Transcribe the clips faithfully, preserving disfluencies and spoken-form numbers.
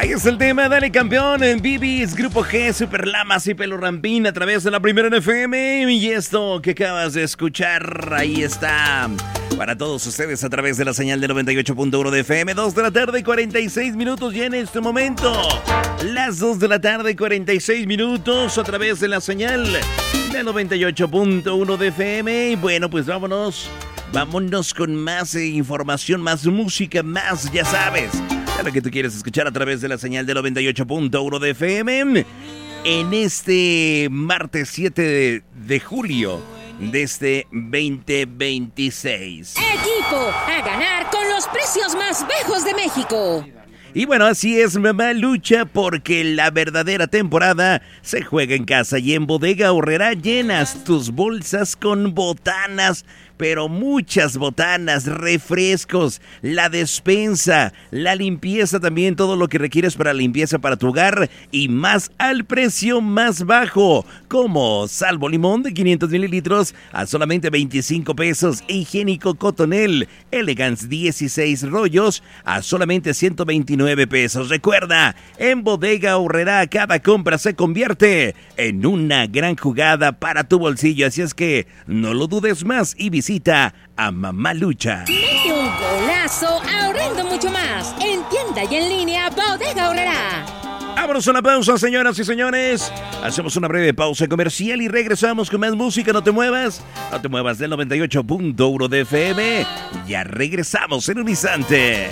Ahí es el tema, dale campeón, en Bibis, Grupo G, Super Lamas y Pelo Rampín a través de la primera en F M. Y esto que acabas de escuchar, ahí está, para todos ustedes a través de la señal de noventa y ocho punto uno de F M. dos de la tarde, cuarenta y seis minutos ya en este momento. Las dos de la tarde, cuarenta y seis minutos a través de la señal de noventa y ocho punto uno de F M. Y bueno, pues vámonos, vámonos con más eh, información, más música, más, ya sabes. Lo que tú quieres escuchar a través de la señal de noventa y ocho punto uno de F M en este martes siete de, de julio de este veinte veintiséis. Equipo a ganar con los precios más bajos de México. Y bueno, así es, mamá lucha porque la verdadera temporada se juega en casa y en Bodega Aurrerá llenas tus bolsas con botanas, pero muchas botanas, refrescos, la despensa, la limpieza también, todo lo que requieres para limpieza para tu hogar y más al precio más bajo, como Salvo Limón de quinientos mililitros a solamente veinticinco pesos, Higiénico Cotonel Elegance dieciséis rollos a solamente ciento veintinueve pesos. Recuerda, en Bodega Aurrerá cada compra se convierte en una gran jugada para tu bolsillo, así es que no lo dudes más y visita Visita a Mamá Lucha. Mete un golazo ahorrando mucho más. En tienda y en línea, Bodega Aurrerá. Vámonos a una pausa, señoras y señores. Hacemos una breve pausa comercial y regresamos con más música. No te muevas, no te muevas del noventa y ocho punto uno de F M. Ya regresamos en un instante.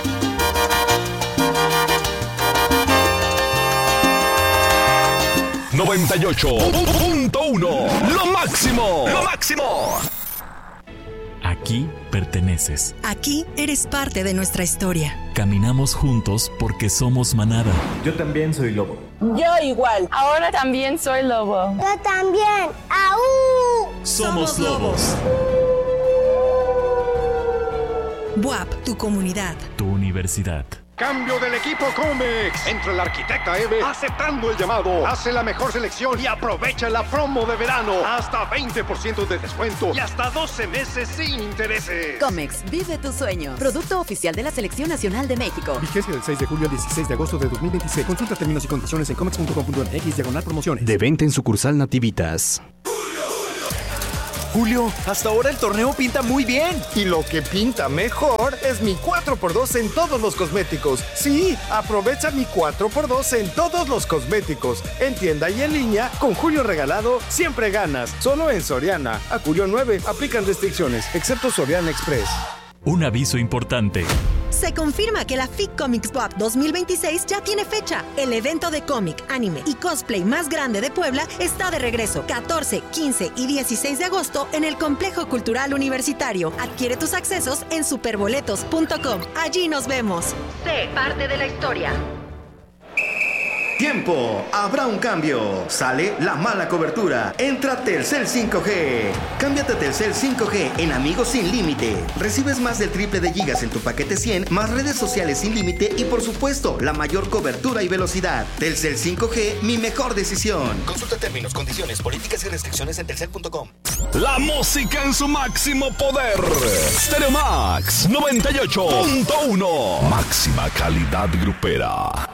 noventa y ocho punto uno. Lo máximo. Lo máximo. Aquí perteneces. Aquí eres parte de nuestra historia. Caminamos juntos porque somos manada. Yo también soy lobo. Yo igual. Ahora también soy lobo. Yo también. ¡Aú! Somos, Somos lobos. B U A P, tu comunidad. Tu universidad. Cambio del equipo Comex. Entra la arquitecta Eve aceptando el llamado. Hace la mejor selección y aprovecha la promo de verano. Hasta veinte por ciento de descuento y hasta doce meses sin intereses. Comex, vive tu sueño. Producto oficial de la Selección Nacional de México. Vigencia del seis de julio al dieciséis de agosto de dos mil veintiséis. Consulta términos y condiciones en comex punto com punto m x diagonal promociones. De venta en sucursal Nativitas. Julio, hasta ahora el torneo pinta muy bien. Y lo que pinta mejor es mi cuatro por dos en todos los cosméticos. Sí, aprovecha mi cuatro por dos en todos los cosméticos. En tienda y en línea, con Julio regalado, siempre ganas. Solo en Soriana. A Julio nueve, aplican restricciones, excepto Soriana Express. Un aviso importante. Se confirma que la F I C Comics B U A P dos mil veintiséis ya tiene fecha. El evento de cómic, anime y cosplay más grande de Puebla está de regreso. catorce, quince y dieciséis de agosto en el Complejo Cultural Universitario. Adquiere tus accesos en superboletos punto com. Allí nos vemos. Sé parte de la historia. Tiempo, habrá un cambio. Sale la mala cobertura. Entra Telcel cinco G. Cámbiate a Telcel cinco G en Amigos Sin Límite. Recibes más del triple de gigas en tu paquete cien, más redes sociales sin límite y por supuesto, la mayor cobertura y velocidad. Telcel cinco G, mi mejor decisión. Consulta términos, condiciones, políticas y restricciones en telcel punto com. La música en su máximo poder. Stereo Max noventa y ocho punto uno. Máxima calidad grupera.